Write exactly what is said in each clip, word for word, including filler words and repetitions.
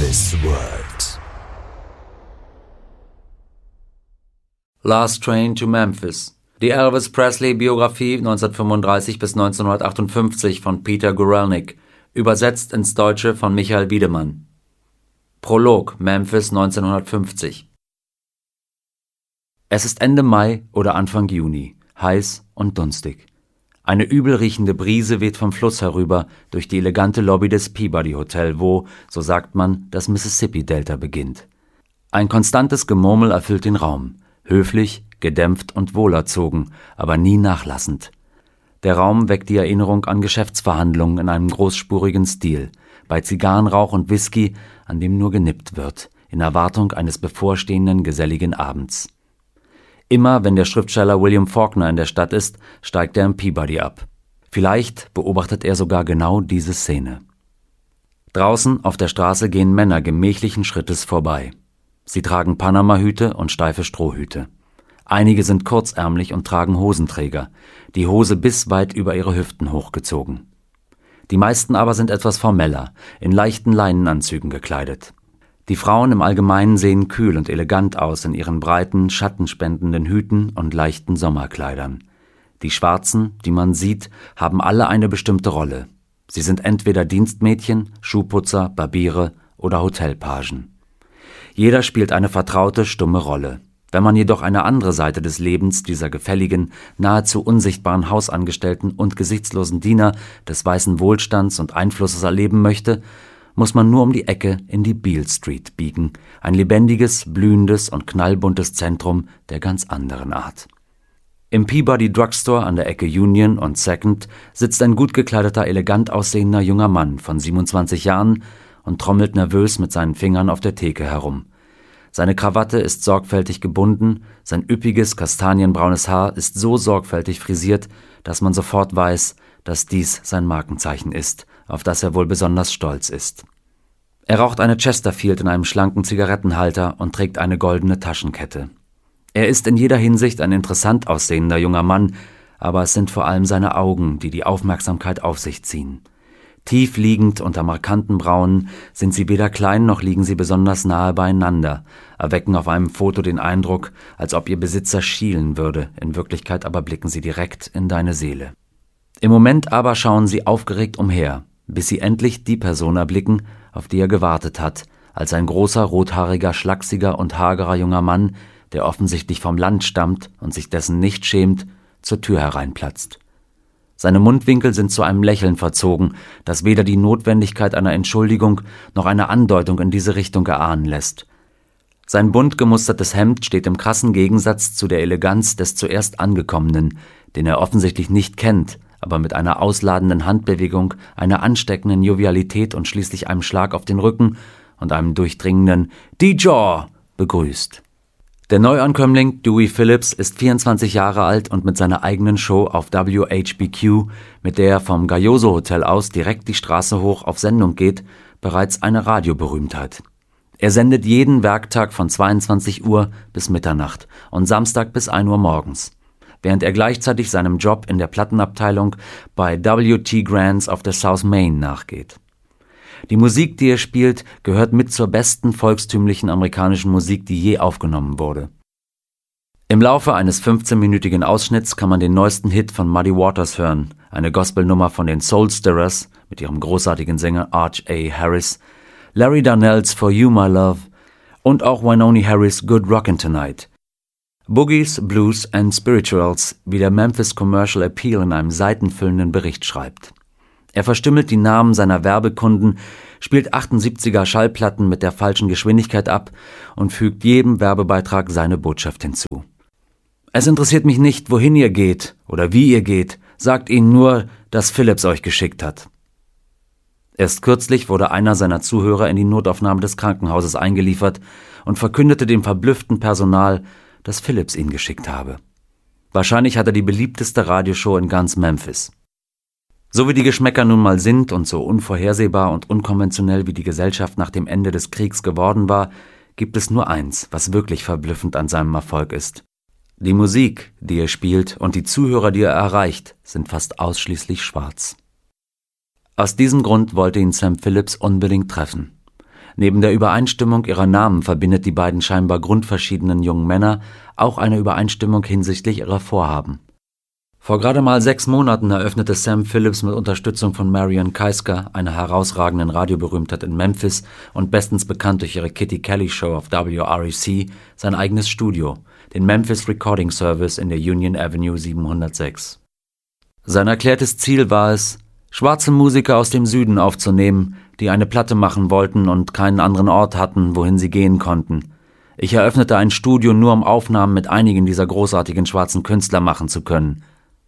Memphis World. Last Train to Memphis. Die Elvis Presley-Biografie neunzehnhundertfünfunddreißig bis neunzehnhundertachtundfünfzig von Peter Guralnick, übersetzt ins Deutsche von Michael Wiedemann. Prolog, Memphis neunzehnhundertfünfzig. Es ist Ende Mai oder Anfang Juni, heiß und dunstig. Eine übel riechende Brise weht vom Fluss herüber durch die elegante Lobby des Peabody Hotel, wo, so sagt man, das Mississippi-Delta beginnt. Ein konstantes Gemurmel erfüllt den Raum, höflich, gedämpft und wohlerzogen, aber nie nachlassend. Der Raum weckt die Erinnerung an Geschäftsverhandlungen in einem großspurigen Stil, bei Zigarrenrauch und Whisky, an dem nur genippt wird, in Erwartung eines bevorstehenden geselligen Abends. Immer wenn der Schriftsteller William Faulkner in der Stadt ist, steigt er im Peabody ab. Vielleicht beobachtet er sogar genau diese Szene. Draußen auf der Straße gehen Männer gemächlichen Schrittes vorbei. Sie tragen Panama-Hüte und steife Strohhüte. Einige sind kurzärmlich und tragen Hosenträger, die Hose bis weit über ihre Hüften hochgezogen. Die meisten aber sind etwas formeller, in leichten Leinenanzügen gekleidet. Die Frauen im Allgemeinen sehen kühl und elegant aus in ihren breiten, schattenspendenden Hüten und leichten Sommerkleidern. Die Schwarzen, die man sieht, haben alle eine bestimmte Rolle. Sie sind entweder Dienstmädchen, Schuhputzer, Barbiere oder Hotelpagen. Jeder spielt eine vertraute, stumme Rolle. Wenn man jedoch eine andere Seite des Lebens dieser gefälligen, nahezu unsichtbaren Hausangestellten und gesichtslosen Diener des weißen Wohlstands und Einflusses erleben möchte, muss man nur um die Ecke in die Beale Street biegen, ein lebendiges, blühendes und knallbuntes Zentrum der ganz anderen Art. Im Peabody Drugstore an der Ecke Union und Second sitzt ein gut gekleideter, elegant aussehender junger Mann von siebenundzwanzig Jahren und trommelt nervös mit seinen Fingern auf der Theke herum. Seine Krawatte ist sorgfältig gebunden, sein üppiges, kastanienbraunes Haar ist so sorgfältig frisiert, dass man sofort weiß, dass dies sein Markenzeichen ist, auf das er wohl besonders stolz ist. Er raucht eine Chesterfield in einem schlanken Zigarettenhalter und trägt eine goldene Taschenkette. Er ist in jeder Hinsicht ein interessant aussehender junger Mann, aber es sind vor allem seine Augen, die die Aufmerksamkeit auf sich ziehen. Tief liegend unter markanten Brauen sind sie weder klein noch liegen sie besonders nahe beieinander, erwecken auf einem Foto den Eindruck, als ob ihr Besitzer schielen würde, in Wirklichkeit aber blicken sie direkt in deine Seele. Im Moment aber schauen sie aufgeregt umher, bis sie endlich die Person erblicken, auf die er gewartet hat, als ein großer, rothaariger, schlachsiger und hagerer junger Mann, der offensichtlich vom Land stammt und sich dessen nicht schämt, zur Tür hereinplatzt. Seine Mundwinkel sind zu einem Lächeln verzogen, das weder die Notwendigkeit einer Entschuldigung noch eine Andeutung in diese Richtung erahnen lässt. Sein bunt gemustertes Hemd steht im krassen Gegensatz zu der Eleganz des zuerst Angekommenen, den er offensichtlich nicht kennt, aber mit einer ausladenden Handbewegung, einer ansteckenden Jovialität und schließlich einem Schlag auf den Rücken und einem durchdringenden »Die Jaw« begrüßt. Der Neuankömmling Dewey Phillips ist vierundzwanzig Jahre alt und mit seiner eigenen Show auf W H B Q, mit der er vom Gayoso Hotel aus direkt die Straße hoch auf Sendung geht, bereits eine Radioberühmtheit. Er sendet jeden Werktag von zweiundzwanzig Uhr bis Mitternacht und Samstag bis ein Uhr morgens, während er gleichzeitig seinem Job in der Plattenabteilung bei W T Grants auf der South Main nachgeht. Die Musik, die er spielt, gehört mit zur besten volkstümlichen amerikanischen Musik, die je aufgenommen wurde. Im Laufe eines fünfzehnminütigen Ausschnitts kann man den neuesten Hit von Muddy Waters hören, eine Gospelnummer von den Soul Stirrers mit ihrem großartigen Sänger Arch A. Harris, Larry Darnell's For You My Love und auch Wynonie Harris' Good Rockin' Tonight. Boogies, Blues and Spirituals, wie der Memphis Commercial Appeal in einem seitenfüllenden Bericht schreibt. Er verstümmelt die Namen seiner Werbekunden, spielt achtundsiebziger Schallplatten mit der falschen Geschwindigkeit ab und fügt jedem Werbebeitrag seine Botschaft hinzu. Es interessiert mich nicht, wohin ihr geht oder wie ihr geht, sagt ihnen nur, dass Phillips euch geschickt hat. Erst kürzlich wurde einer seiner Zuhörer in die Notaufnahme des Krankenhauses eingeliefert und verkündete dem verblüfften Personal, dass Phillips ihn geschickt habe. Wahrscheinlich hat er die beliebteste Radioshow in ganz Memphis. So wie die Geschmäcker nun mal sind und so unvorhersehbar und unkonventionell wie die Gesellschaft nach dem Ende des Kriegs geworden war, gibt es nur eins, was wirklich verblüffend an seinem Erfolg ist. Die Musik, die er spielt, und die Zuhörer, die er erreicht, sind fast ausschließlich schwarz. Aus diesem Grund wollte ihn Sam Phillips unbedingt treffen. Neben der Übereinstimmung ihrer Namen verbindet die beiden scheinbar grundverschiedenen jungen Männer auch eine Übereinstimmung hinsichtlich ihrer Vorhaben. Vor gerade mal sechs Monaten eröffnete Sam Phillips mit Unterstützung von Marian Keisker, einer herausragenden Radioberühmtheit in Memphis und bestens bekannt durch ihre Kitty Kelly Show auf W R E C, sein eigenes Studio, den Memphis Recording Service in der Union Avenue siebenhundertsechs. Sein erklärtes Ziel war es, schwarze Musiker aus dem Süden aufzunehmen, die eine Platte machen wollten und keinen anderen Ort hatten, wohin sie gehen konnten. Ich eröffnete ein Studio nur, um Aufnahmen mit einigen dieser großartigen schwarzen Künstler machen zu können.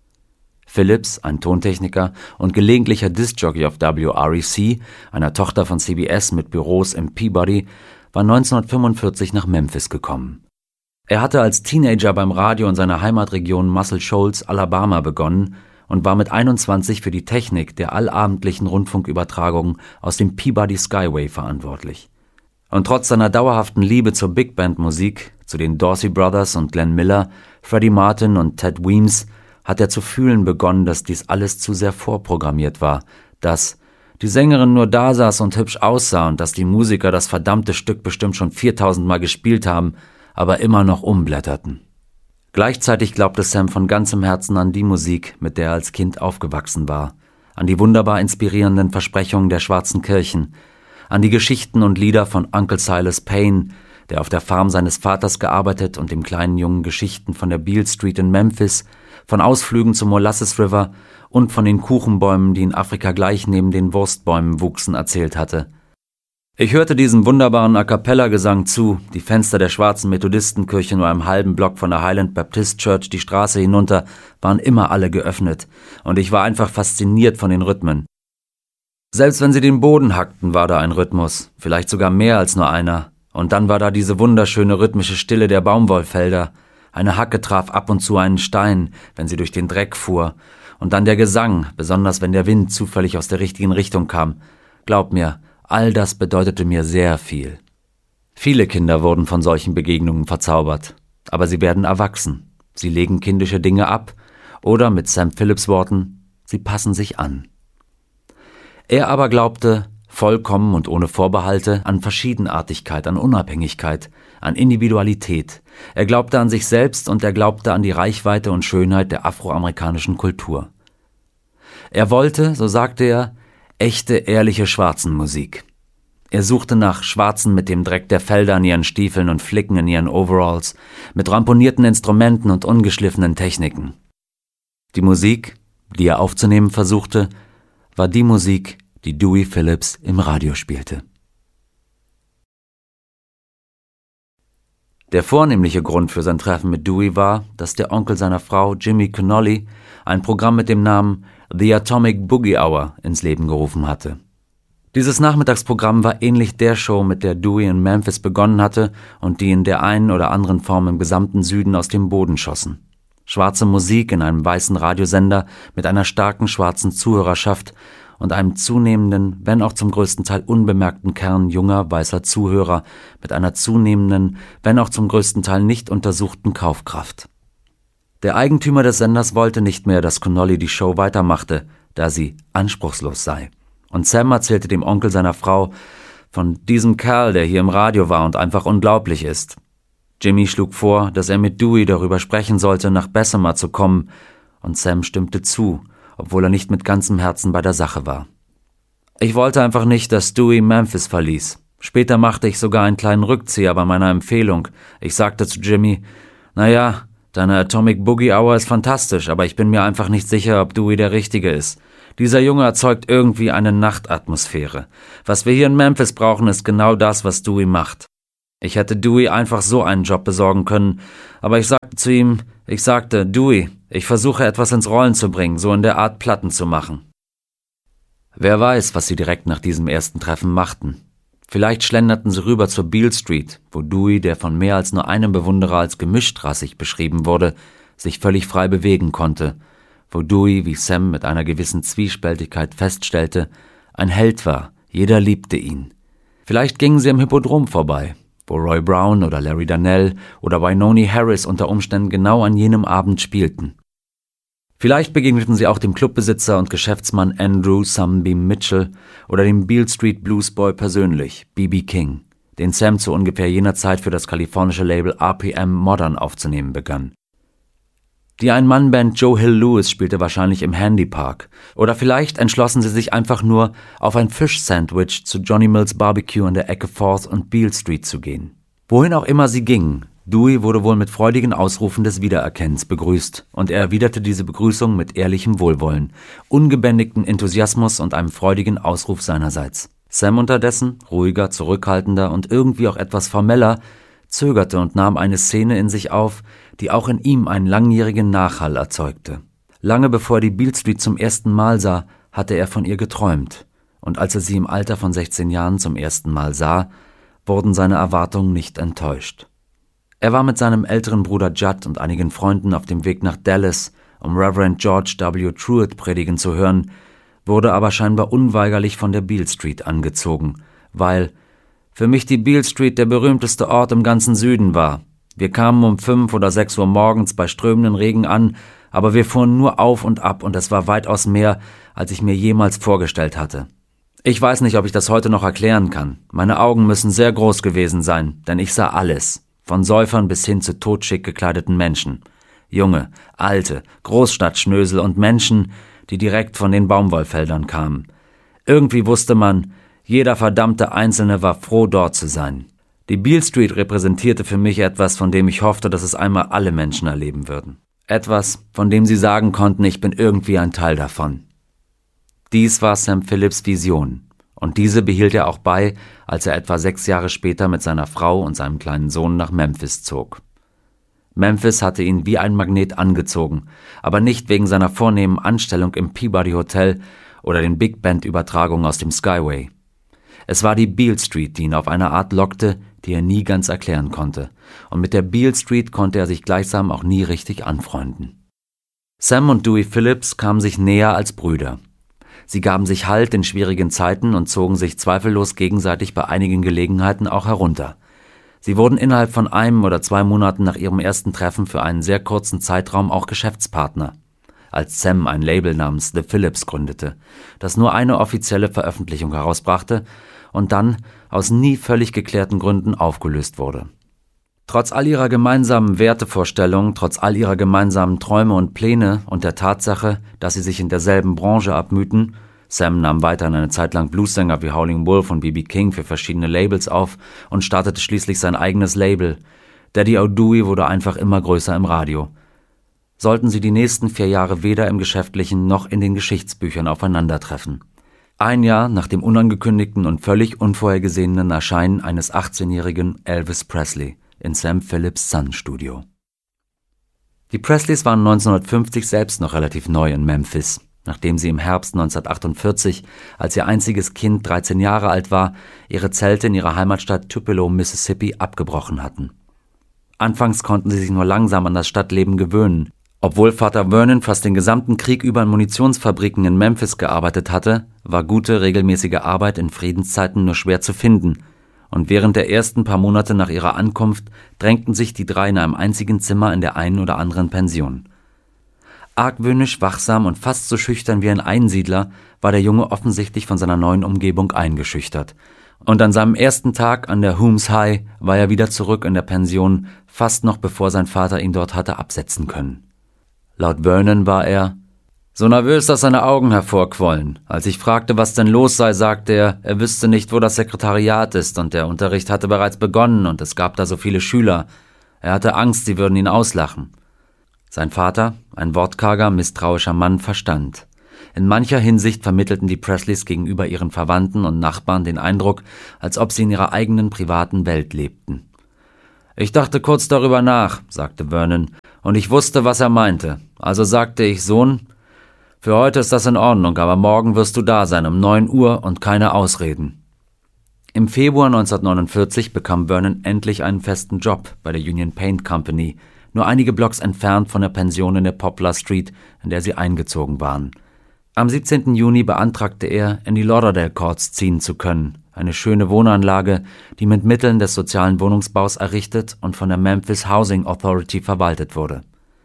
Phillips, ein Tontechniker und gelegentlicher Diskjockey auf W R E C, einer Tochter von C B S mit Büros im Peabody, war neunzehnhundertfünfundvierzig nach Memphis gekommen. Er hatte als Teenager beim Radio in seiner Heimatregion Muscle Shoals, Alabama begonnen und war mit einundzwanzig für die Technik der allabendlichen Rundfunkübertragungen aus dem Peabody Skyway verantwortlich. Und trotz seiner dauerhaften Liebe zur Big-Band-Musik, zu den Dorsey Brothers und Glenn Miller, Freddie Martin und Ted Weems, hat er zu fühlen begonnen, dass dies alles zu sehr vorprogrammiert war, dass die Sängerin nur da saß und hübsch aussah und dass die Musiker das verdammte Stück bestimmt schon viertausend Mal gespielt haben, aber immer noch umblätterten. Gleichzeitig glaubte Sam von ganzem Herzen an die Musik, mit der er als Kind aufgewachsen war, an die wunderbar inspirierenden Versprechungen der schwarzen Kirchen, an die Geschichten und Lieder von Uncle Silas Payne, der auf der Farm seines Vaters gearbeitet und dem kleinen Jungen Geschichten von der Beale Street in Memphis, von Ausflügen zum Molasses River und von den Kuchenbäumen, die in Afrika gleich neben den Wurstbäumen wuchsen, erzählt hatte. Ich hörte diesem wunderbaren A-cappella-Gesang zu, die Fenster der schwarzen Methodistenkirche nur einem halben Block von der Highland Baptist Church die Straße hinunter waren immer alle geöffnet, und ich war einfach fasziniert von den Rhythmen. Selbst wenn sie den Boden hackten, war da ein Rhythmus, vielleicht sogar mehr als nur einer, und dann war da diese wunderschöne rhythmische Stille der Baumwollfelder. Eine Hacke traf ab und zu einen Stein, wenn sie durch den Dreck fuhr, und dann der Gesang, besonders wenn der Wind zufällig aus der richtigen Richtung kam. Glaub mir, all das bedeutete mir sehr viel. Viele Kinder wurden von solchen Begegnungen verzaubert, aber sie werden erwachsen. Sie legen kindische Dinge ab oder, mit Sam Phillips Worten, sie passen sich an. Er aber glaubte, vollkommen und ohne Vorbehalte, an Verschiedenartigkeit, an Unabhängigkeit, an Individualität. Er glaubte an sich selbst und er glaubte an die Reichweite und Schönheit der afroamerikanischen Kultur. Er wollte, so sagte er, echte, ehrliche Schwarzenmusik. Er suchte nach Schwarzen mit dem Dreck der Felder an ihren Stiefeln und Flicken in ihren Overalls, mit ramponierten Instrumenten und ungeschliffenen Techniken. Die Musik, die er aufzunehmen versuchte, war die Musik, die Dewey Phillips im Radio spielte. Der vornehmliche Grund für sein Treffen mit Dewey war, dass der Onkel seiner Frau, Jimmy Connolly, ein Programm mit dem Namen The Atomic Boogie Hour ins Leben gerufen hatte. Dieses Nachmittagsprogramm war ähnlich der Show, mit der Dewey in Memphis begonnen hatte und die in der einen oder anderen Form im gesamten Süden aus dem Boden schossen. Schwarze Musik in einem weißen Radiosender mit einer starken schwarzen Zuhörerschaft und einem zunehmenden, wenn auch zum größten Teil unbemerkten Kern junger, weißer Zuhörer mit einer zunehmenden, wenn auch zum größten Teil nicht untersuchten Kaufkraft. Der Eigentümer des Senders wollte nicht mehr, dass Connolly die Show weitermachte, da sie anspruchslos sei. Und Sam erzählte dem Onkel seiner Frau von diesem Kerl, der hier im Radio war und einfach unglaublich ist. Jimmy schlug vor, dass er mit Dewey darüber sprechen sollte, nach Bessemer zu kommen, und Sam stimmte zu, obwohl er nicht mit ganzem Herzen bei der Sache war. Ich wollte einfach nicht, dass Dewey Memphis verließ. Später machte ich sogar einen kleinen Rückzieher bei meiner Empfehlung. Ich sagte zu Jimmy, naja, deine Atomic Boogie Hour ist fantastisch, aber ich bin mir einfach nicht sicher, ob Dewey der Richtige ist. Dieser Junge erzeugt irgendwie eine Nachtatmosphäre. Was wir hier in Memphis brauchen, ist genau das, was Dewey macht. Ich hätte Dewey einfach so einen Job besorgen können, aber ich sagte zu ihm, ich sagte, Dewey, ich versuche etwas ins Rollen zu bringen, so in der Art Platten zu machen. Wer weiß, was sie direkt nach diesem ersten Treffen machten. Vielleicht schlenderten sie rüber zur Beale Street, wo Dewey, der von mehr als nur einem Bewunderer als gemischtrassig beschrieben wurde, sich völlig frei bewegen konnte, wo Dewey, wie Sam mit einer gewissen Zwiespältigkeit feststellte, ein Held war, jeder liebte ihn. Vielleicht gingen sie am Hippodrom vorbei, wo Roy Brown oder Larry Darnell oder Wynonie Harris unter Umständen genau an jenem Abend spielten. Vielleicht begegneten sie auch dem Clubbesitzer und Geschäftsmann Andrew Sunbeam Mitchell oder dem Beale Street Blues Boy persönlich, B B King, den Sam zu ungefähr jener Zeit für das kalifornische Label R P M Modern aufzunehmen begann. Die Ein-Mann-Band Joe Hill Lewis spielte wahrscheinlich im Handy Park. Oder vielleicht entschlossen sie sich einfach nur, auf ein Fisch-Sandwich zu Johnny Mills Barbecue an der Ecke Fourth und Beale Street zu gehen. Wohin auch immer sie gingen, Dewey wurde wohl mit freudigen Ausrufen des Wiedererkennens begrüßt, und er erwiderte diese Begrüßung mit ehrlichem Wohlwollen, ungebändigten Enthusiasmus und einem freudigen Ausruf seinerseits. Sam unterdessen, ruhiger, zurückhaltender und irgendwie auch etwas formeller, zögerte und nahm eine Szene in sich auf, die auch in ihm einen langjährigen Nachhall erzeugte. Lange bevor er die Beale Street zum ersten Mal sah, hatte er von ihr geträumt, und als er sie im Alter von sechzehn Jahren zum ersten Mal sah, wurden seine Erwartungen nicht enttäuscht. Er war mit seinem älteren Bruder Judd und einigen Freunden auf dem Weg nach Dallas, um Reverend George W. Truett predigen zu hören, wurde aber scheinbar unweigerlich von der Beale Street angezogen, weil für mich die Beale Street der berühmteste Ort im ganzen Süden war. Wir kamen um fünf oder sechs Uhr morgens bei strömenden Regen an, aber wir fuhren nur auf und ab und es war weitaus mehr, als ich mir jemals vorgestellt hatte. Ich weiß nicht, ob ich das heute noch erklären kann. Meine Augen müssen sehr groß gewesen sein, denn ich sah alles, von Säufern bis hin zu totschick gekleideten Menschen. Junge, alte, Großstadtschnösel und Menschen, die direkt von den Baumwollfeldern kamen. Irgendwie wusste man, jeder verdammte Einzelne war froh, dort zu sein. Die Beale Street repräsentierte für mich etwas, von dem ich hoffte, dass es einmal alle Menschen erleben würden. Etwas, von dem sie sagen konnten, ich bin irgendwie ein Teil davon. Dies war Sam Phillips' Vision, und diese behielt er auch bei, als er etwa sechs Jahre später mit seiner Frau und seinem kleinen Sohn nach Memphis zog. Memphis hatte ihn wie ein Magnet angezogen, aber nicht wegen seiner vornehmen Anstellung im Peabody Hotel oder den Big Band-Übertragungen aus dem Skyway. Es war die Beale Street, die ihn auf eine Art lockte, die er nie ganz erklären konnte, und mit der Beale Street konnte er sich gleichsam auch nie richtig anfreunden. Sam und Dewey Phillips kamen sich näher als Brüder. Sie gaben sich Halt in schwierigen Zeiten und zogen sich zweifellos gegenseitig bei einigen Gelegenheiten auch herunter. Sie wurden innerhalb von einem oder zwei Monaten nach ihrem ersten Treffen für einen sehr kurzen Zeitraum auch Geschäftspartner, als Sam ein Label namens The Phillips gründete, das nur eine offizielle Veröffentlichung herausbrachte und dann aus nie völlig geklärten Gründen aufgelöst wurde. Trotz all ihrer gemeinsamen Wertevorstellungen, trotz all ihrer gemeinsamen Träume und Pläne und der Tatsache, dass sie sich in derselben Branche abmühten, Sam nahm weiterhin eine Zeit lang Bluessänger wie Howlin' Wolf und B B King für verschiedene Labels auf und startete schließlich sein eigenes Label. Daddy O'Dewey wurde einfach immer größer im Radio. Sollten sie die nächsten vier Jahre weder im Geschäftlichen noch in den Geschichtsbüchern aufeinandertreffen. Ein Jahr nach dem unangekündigten und völlig unvorhergesehenen Erscheinen eines achtzehnjährigen Elvis Presley in Sam Phillips' Sun-Studio. Die Presleys waren neunzehnhundertfünfzig selbst noch relativ neu in Memphis, nachdem sie im Herbst neunzehnhundertachtundvierzig, als ihr einziges Kind dreizehn Jahre alt war, ihre Zelte in ihrer Heimatstadt Tupelo, Mississippi, abgebrochen hatten. Anfangs konnten sie sich nur langsam an das Stadtleben gewöhnen. Obwohl Vater Vernon fast den gesamten Krieg über in Munitionsfabriken in Memphis gearbeitet hatte, war gute, regelmäßige Arbeit in Friedenszeiten nur schwer zu finden, und während der ersten paar Monate nach ihrer Ankunft drängten sich die drei in einem einzigen Zimmer in der einen oder anderen Pension. Argwöhnisch, wachsam und fast so schüchtern wie ein Einsiedler war der Junge offensichtlich von seiner neuen Umgebung eingeschüchtert, und an seinem ersten Tag an der Humes High war er wieder zurück in der Pension, fast noch bevor sein Vater ihn dort hatte absetzen können. Laut Vernon war er so nervös, dass seine Augen hervorquollen. Als ich fragte, was denn los sei, sagte er, er wüsste nicht, wo das Sekretariat ist, und der Unterricht hatte bereits begonnen und es gab da so viele Schüler. Er hatte Angst, sie würden ihn auslachen. Sein Vater, ein wortkarger, misstrauischer Mann, verstand. In mancher Hinsicht vermittelten die Presleys gegenüber ihren Verwandten und Nachbarn den Eindruck, als ob sie in ihrer eigenen privaten Welt lebten. »Ich dachte kurz darüber nach«, sagte Vernon, »und ich wusste, was er meinte. Also sagte ich, Sohn, für heute ist das in Ordnung, aber morgen wirst du da sein, um neun Uhr und keine Ausreden.« Im Februar neunzehnhundertneunundvierzig bekam Vernon endlich einen festen Job bei der Union Paint Company, nur einige Blocks entfernt von der Pension in der Poplar Street, in der sie eingezogen waren. Am siebzehnten Juni beantragte er, in die Lauderdale Courts ziehen zu können, eine schöne Wohnanlage, die mit Mitteln des sozialen Wohnungsbaus errichtet und von der Memphis Housing Authority verwaltet wurde.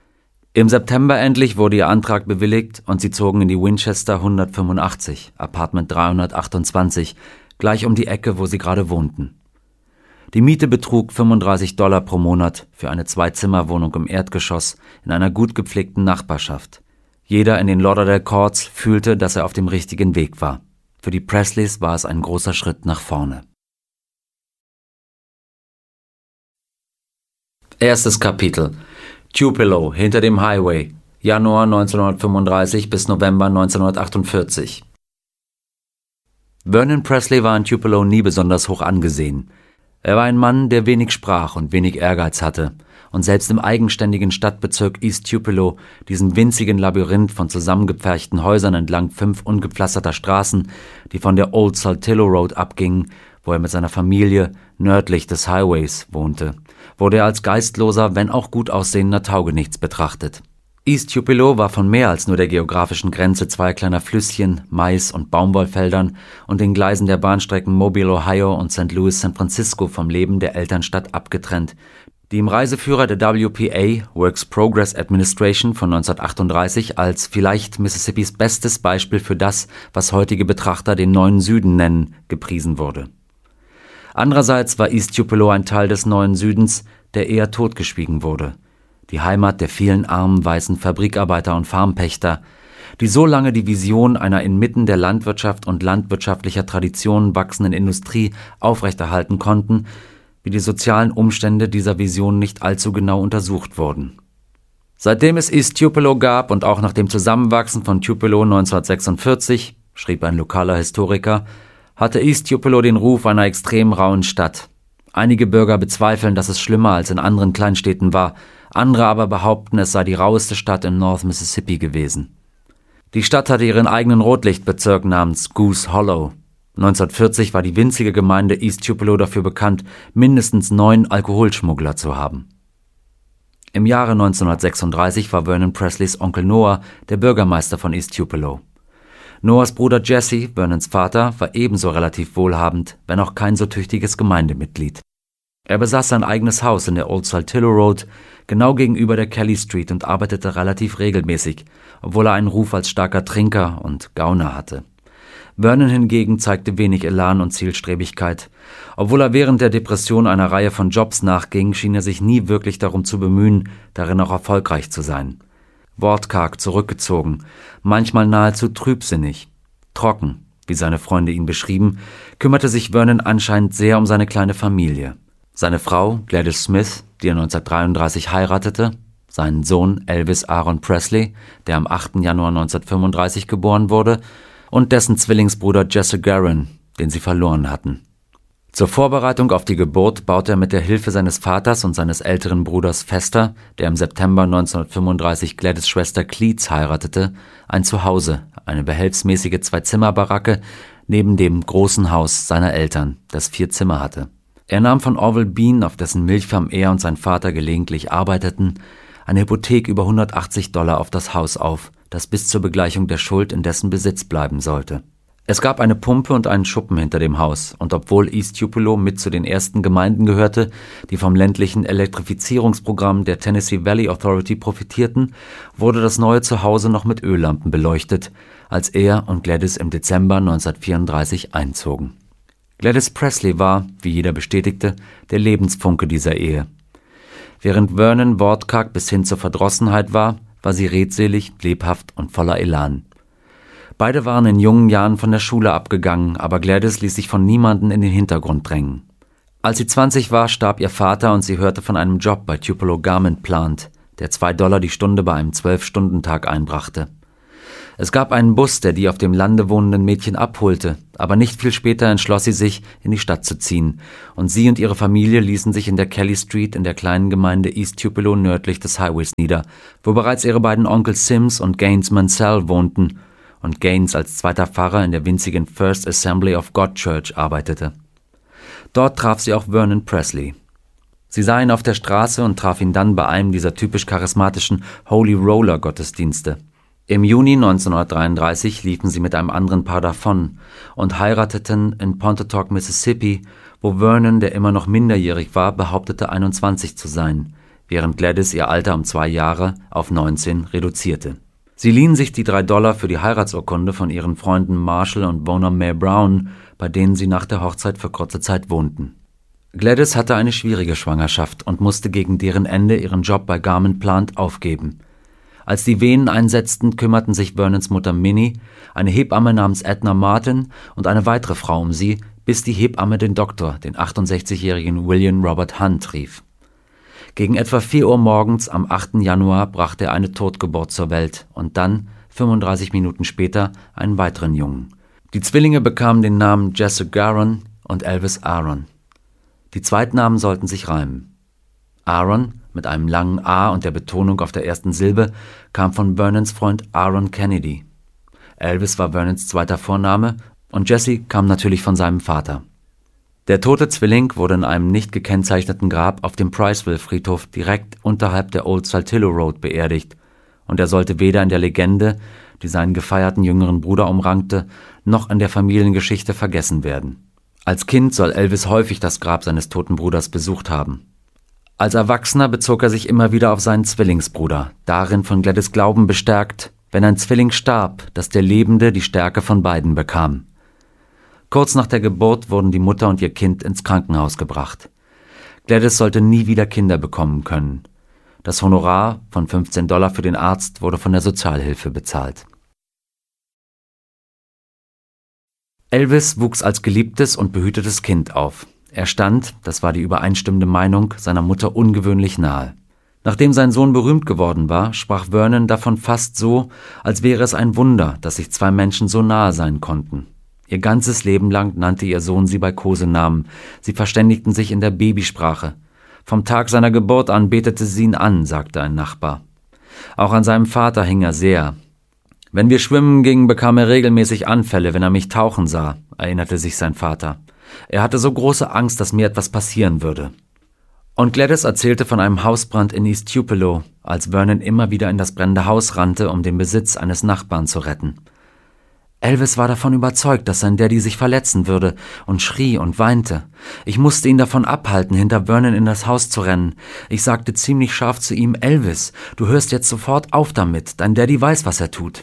Im September endlich wurde ihr Antrag bewilligt und sie zogen in die Winchester hundertfünfundachtzig, Apartment dreihundertachtundzwanzig, gleich um die Ecke, wo sie gerade wohnten. Die Miete betrug fünfunddreißig Dollar pro Monat für eine Zwei-Zimmer-Wohnung im Erdgeschoss in einer gut gepflegten Nachbarschaft. Jeder in den Lauderdale Courts fühlte, dass er auf dem richtigen Weg war. Für die Presleys war es ein großer Schritt nach vorne. Erstes Kapitel: Tupelo, hinter dem Highway, Januar neunzehnhundertfünfunddreißig bis November neunzehnhundertachtundvierzig. Vernon Presley war in Tupelo nie besonders hoch angesehen. Er war ein Mann, der wenig sprach und wenig Ehrgeiz hatte. Und selbst im eigenständigen Stadtbezirk East Tupelo, diesem winzigen Labyrinth von zusammengepferchten Häusern entlang fünf ungepflasterter Straßen, die von der Old Saltillo Road abgingen, wo er mit seiner Familie nördlich des Highways wohnte, wurde er als geistloser, wenn auch gut aussehender Taugenichts betrachtet. East Tupelo war von mehr als nur der geografischen Grenze zweier kleiner Flüsschen, Mais- und Baumwollfeldern und den Gleisen der Bahnstrecken Mobile, Ohio und Saint Louis, San Francisco vom Leben der Elternstadt abgetrennt, die im Reiseführer der W P A, Works Progress Administration von neunzehnhundertachtunddreißig, als vielleicht Mississippis bestes Beispiel für das, was heutige Betrachter den neuen Süden nennen, gepriesen wurde. Andererseits war East Tupelo ein Teil des neuen Südens, der eher totgeschwiegen wurde. Die Heimat der vielen armen weißen Fabrikarbeiter und Farmpächter, die so lange die Vision einer inmitten der Landwirtschaft und landwirtschaftlicher Traditionen wachsenden Industrie aufrechterhalten konnten, wie die sozialen Umstände dieser Vision nicht allzu genau untersucht wurden. Seitdem es East Tupelo gab und auch nach dem Zusammenwachsen von Tupelo neunzehnhundertsechsundvierzig, schrieb ein lokaler Historiker, hatte East Tupelo den Ruf einer extrem rauen Stadt. Einige Bürger bezweifeln, dass es schlimmer als in anderen Kleinstädten war, andere aber behaupten, es sei die raueste Stadt in North Mississippi gewesen. Die Stadt hatte ihren eigenen Rotlichtbezirk namens Goose Hollow. neunzehnhundertvierzig war die winzige Gemeinde East Tupelo dafür bekannt, mindestens neun Alkoholschmuggler zu haben. Im Jahre neunzehnhundertsechsunddreißig war Vernon Presleys Onkel Noah der Bürgermeister von East Tupelo. Noahs Bruder Jesse, Vernons Vater, war ebenso relativ wohlhabend, wenn auch kein so tüchtiges Gemeindemitglied. Er besaß sein eigenes Haus in der Old Saltillo Road, genau gegenüber der Kelly Street, und arbeitete relativ regelmäßig, obwohl er einen Ruf als starker Trinker und Gauner hatte. Vernon hingegen zeigte wenig Elan und Zielstrebigkeit. Obwohl er während der Depression einer Reihe von Jobs nachging, schien er sich nie wirklich darum zu bemühen, darin auch erfolgreich zu sein. Wortkarg, zurückgezogen, manchmal nahezu trübsinnig, trocken, wie seine Freunde ihn beschrieben, kümmerte sich Vernon anscheinend sehr um seine kleine Familie. Seine Frau, Gladys Smith, die er neunzehnhundertdreiunddreißig heiratete, seinen Sohn Elvis Aaron Presley, der am achten Januar neunzehnhundertfünfunddreißig geboren wurde, und dessen Zwillingsbruder Jesse Garon, den sie verloren hatten. Zur Vorbereitung auf die Geburt baute er mit der Hilfe seines Vaters und seines älteren Bruders Fester, der im September neunzehnhundertfünfunddreißig Gladys Schwester Cleets heiratete, ein Zuhause, eine behelfsmäßige Zwei-Zimmer-Baracke neben dem großen Haus seiner Eltern, das vier Zimmer hatte. Er nahm von Orville Bean, auf dessen Milchfarm er und sein Vater gelegentlich arbeiteten, eine Hypothek über hundertachtzig Dollar auf das Haus auf, das bis zur Begleichung der Schuld in dessen Besitz bleiben sollte. Es gab eine Pumpe und einen Schuppen hinter dem Haus, und obwohl East Tupelo mit zu den ersten Gemeinden gehörte, die vom ländlichen Elektrifizierungsprogramm der Tennessee Valley Authority profitierten, wurde das neue Zuhause noch mit Öllampen beleuchtet, als er und Gladys im Dezember neunzehnhundertvierunddreißig einzogen. Gladys Presley war, wie jeder bestätigte, der Lebensfunke dieser Ehe. Während Vernon wortkarg bis hin zur Verdrossenheit war, war sie redselig, lebhaft und voller Elan. Beide waren in jungen Jahren von der Schule abgegangen, aber Gladys ließ sich von niemandem in den Hintergrund drängen. Als sie zwanzig war, starb ihr Vater und sie hörte von einem Job bei Tupelo Garment Plant, der zwei Dollar die Stunde bei einem Zwölf-Stunden-Tag einbrachte. Es gab einen Bus, der die auf dem Lande wohnenden Mädchen abholte, aber nicht viel später entschloss sie sich, in die Stadt zu ziehen, und sie und ihre Familie ließen sich in der Kelly Street in der kleinen Gemeinde East Tupelo nördlich des Highways nieder, wo bereits ihre beiden Onkel Sims und Gaines Mansell wohnten und Gaines als zweiter Pfarrer in der winzigen First Assembly of God Church arbeitete. Dort traf sie auch Vernon Presley. Sie sah ihn auf der Straße und traf ihn dann bei einem dieser typisch charismatischen Holy Roller Gottesdienste. Im Juni neunzehnhundertdreiunddreißig liefen sie mit einem anderen Paar davon und heirateten in Pontotoc, Mississippi, wo Vernon, der immer noch minderjährig war, behauptete einundzwanzig zu sein, während Gladys ihr Alter um zwei Jahre auf neunzehn reduzierte. Sie liehen sich die drei Dollar für die Heiratsurkunde von ihren Freunden Marshall und Bona Mae Brown, bei denen sie nach der Hochzeit für kurze Zeit wohnten. Gladys hatte eine schwierige Schwangerschaft und musste gegen deren Ende ihren Job bei Garment Plant aufgeben. Als die Wehen einsetzten, kümmerten sich Vernons Mutter Minnie, eine Hebamme namens Edna Martin und eine weitere Frau um sie, bis die Hebamme den Doktor, den achtundsechzigjährigen William Robert Hunt, rief. Gegen etwa vier Uhr morgens am achten Januar brachte er eine Totgeburt zur Welt und dann, fünfunddreißig Minuten später, einen weiteren Jungen. Die Zwillinge bekamen den Namen Jesse Garon und Elvis Aaron. Die Zweitnamen sollten sich reimen. Aaron, mit einem langen A und der Betonung auf der ersten Silbe, kam von Vernons Freund Aaron Kennedy. Elvis war Vernons zweiter Vorname und Jesse kam natürlich von seinem Vater. Der tote Zwilling wurde in einem nicht gekennzeichneten Grab auf dem Priceville-Friedhof direkt unterhalb der Old Saltillo Road beerdigt und er sollte weder in der Legende, die seinen gefeierten jüngeren Bruder umrankte, noch in der Familiengeschichte vergessen werden. Als Kind soll Elvis häufig das Grab seines toten Bruders besucht haben. Als Erwachsener bezog er sich immer wieder auf seinen Zwillingsbruder, darin von Gladys Glauben bestärkt, wenn ein Zwilling starb, dass der Lebende die Stärke von beiden bekam. Kurz nach der Geburt wurden die Mutter und ihr Kind ins Krankenhaus gebracht. Gladys sollte nie wieder Kinder bekommen können. Das Honorar von fünfzehn Dollar für den Arzt wurde von der Sozialhilfe bezahlt. Elvis wuchs als geliebtes und behütetes Kind auf. Er stand, das war die übereinstimmende Meinung, seiner Mutter ungewöhnlich nahe. Nachdem sein Sohn berühmt geworden war, sprach Vernon davon fast so, als wäre es ein Wunder, dass sich zwei Menschen so nahe sein konnten. Ihr ganzes Leben lang nannte ihr Sohn sie bei Kosenamen. Sie verständigten sich in der Babysprache. Vom Tag seiner Geburt an betete sie ihn an, sagte ein Nachbar. Auch an seinem Vater hing er sehr. Wenn wir schwimmen gingen, bekam er regelmäßig Anfälle, wenn er mich tauchen sah, erinnerte sich sein Vater. Er hatte so große Angst, dass mir etwas passieren würde. Und Gladys erzählte von einem Hausbrand in East Tupelo, als Vernon immer wieder in das brennende Haus rannte, um den Besitz eines Nachbarn zu retten. Elvis war davon überzeugt, dass sein Daddy sich verletzen würde und schrie und weinte. Ich musste ihn davon abhalten, hinter Vernon in das Haus zu rennen. Ich sagte ziemlich scharf zu ihm, Elvis, du hörst jetzt sofort auf damit, dein Daddy weiß, was er tut.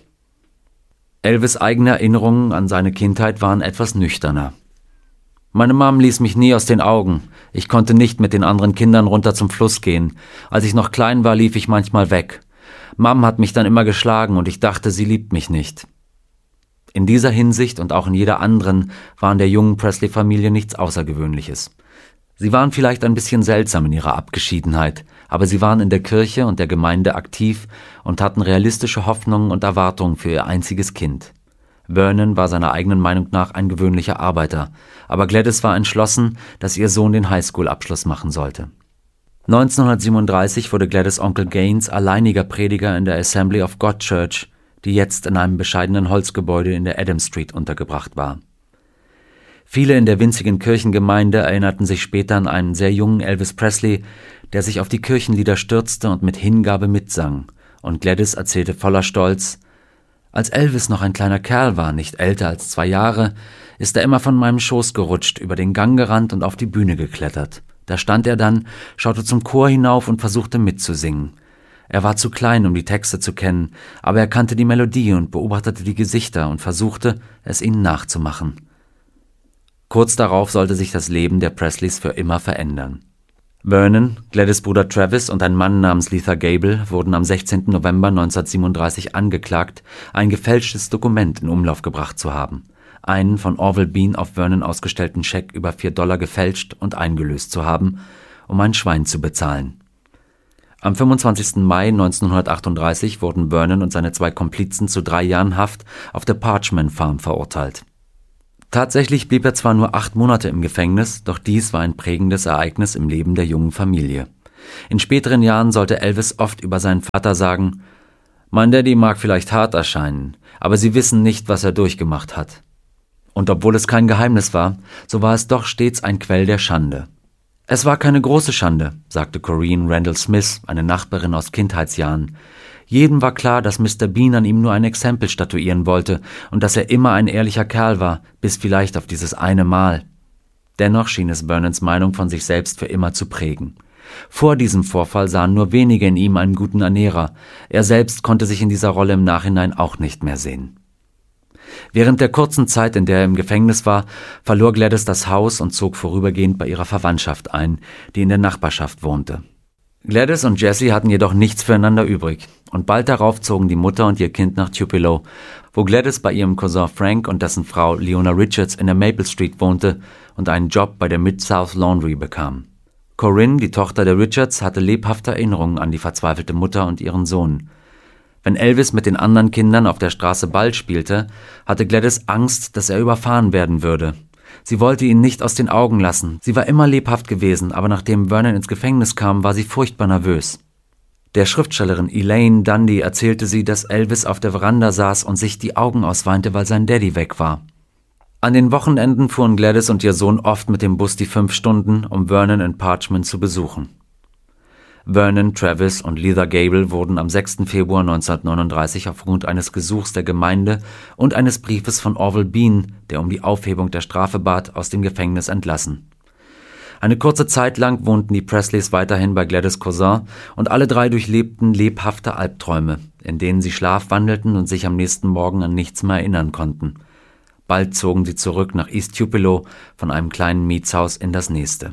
Elvis' eigene Erinnerungen an seine Kindheit waren etwas nüchterner. Meine Mom ließ mich nie aus den Augen. Ich konnte nicht mit den anderen Kindern runter zum Fluss gehen. Als ich noch klein war, lief ich manchmal weg. Mom hat mich dann immer geschlagen und ich dachte, sie liebt mich nicht. In dieser Hinsicht und auch in jeder anderen war in der jungen Presley-Familie nichts Außergewöhnliches. Sie waren vielleicht ein bisschen seltsam in ihrer Abgeschiedenheit, aber sie waren in der Kirche und der Gemeinde aktiv und hatten realistische Hoffnungen und Erwartungen für ihr einziges Kind. Vernon war seiner eigenen Meinung nach ein gewöhnlicher Arbeiter, aber Gladys war entschlossen, dass ihr Sohn den Highschool-Abschluss machen sollte. neunzehnhundertsiebenunddreißig wurde Gladys' Onkel Gaines alleiniger Prediger in der Assembly of God Church, die jetzt in einem bescheidenen Holzgebäude in der Adams Street untergebracht war. Viele in der winzigen Kirchengemeinde erinnerten sich später an einen sehr jungen Elvis Presley, der sich auf die Kirchenlieder stürzte und mit Hingabe mitsang, und Gladys erzählte voller Stolz, als Elvis noch ein kleiner Kerl war, nicht älter als zwei Jahre, ist er immer von meinem Schoß gerutscht, über den Gang gerannt und auf die Bühne geklettert. Da stand er dann, schaute zum Chor hinauf und versuchte mitzusingen. Er war zu klein, um die Texte zu kennen, aber er kannte die Melodie und beobachtete die Gesichter und versuchte, es ihnen nachzumachen. Kurz darauf sollte sich das Leben der Presleys für immer verändern. Vernon, Gladys' Bruder Travis und ein Mann namens Letha Gable wurden am sechzehnten November neunzehnhundertsiebenunddreißig angeklagt, ein gefälschtes Dokument in Umlauf gebracht zu haben, einen von Orville Bean auf Vernon ausgestellten Scheck über vier Dollar gefälscht und eingelöst zu haben, um ein Schwein zu bezahlen. Am fünfundzwanzigsten Mai neunzehnhundertachtunddreißig wurden Vernon und seine zwei Komplizen zu drei Jahren Haft auf der Parchman Farm verurteilt. Tatsächlich blieb er zwar nur acht Monate im Gefängnis, doch dies war ein prägendes Ereignis im Leben der jungen Familie. In späteren Jahren sollte Elvis oft über seinen Vater sagen, »Mein Daddy mag vielleicht hart erscheinen, aber Sie wissen nicht, was er durchgemacht hat.« Und obwohl es kein Geheimnis war, so war es doch stets ein Quell der Schande. »Es war keine große Schande«, sagte Corinne Randall Smith, eine Nachbarin aus Kindheitsjahren. Jedem war klar, dass Mister Bean an ihm nur ein Exempel statuieren wollte und dass er immer ein ehrlicher Kerl war, bis vielleicht auf dieses eine Mal. Dennoch schien es Vernons Meinung von sich selbst für immer zu prägen. Vor diesem Vorfall sahen nur wenige in ihm einen guten Ernährer. Er selbst konnte sich in dieser Rolle im Nachhinein auch nicht mehr sehen. Während der kurzen Zeit, in der er im Gefängnis war, verlor Gladys das Haus und zog vorübergehend bei ihrer Verwandtschaft ein, die in der Nachbarschaft wohnte. Gladys und Jesse hatten jedoch nichts füreinander übrig, und bald darauf zogen die Mutter und ihr Kind nach Tupelo, wo Gladys bei ihrem Cousin Frank und dessen Frau Leona Richards in der Maple Street wohnte und einen Job bei der Mid-South Laundry bekam. Corinne, die Tochter der Richards, hatte lebhafte Erinnerungen an die verzweifelte Mutter und ihren Sohn. Wenn Elvis mit den anderen Kindern auf der Straße Ball spielte, hatte Gladys Angst, dass er überfahren werden würde. Sie wollte ihn nicht aus den Augen lassen. Sie war immer lebhaft gewesen, aber nachdem Vernon ins Gefängnis kam, war sie furchtbar nervös. Der Schriftstellerin Elaine Dundee erzählte sie, dass Elvis auf der Veranda saß und sich die Augen ausweinte, weil sein Daddy weg war. An den Wochenenden fuhren Gladys und ihr Sohn oft mit dem Bus die fünf Stunden, um Vernon in Parchman zu besuchen. Vernon, Travis und Leather Gable wurden am sechsten Februar neunzehnhundertneununddreißig aufgrund eines Gesuchs der Gemeinde und eines Briefes von Orville Bean, der um die Aufhebung der Strafe bat, aus dem Gefängnis entlassen. Eine kurze Zeit lang wohnten die Presleys weiterhin bei Gladys' Cousin und alle drei durchlebten lebhafte Albträume, in denen sie schlafwandelten und sich am nächsten Morgen an nichts mehr erinnern konnten. Bald zogen sie zurück nach East Tupelo von einem kleinen Mietshaus in das nächste.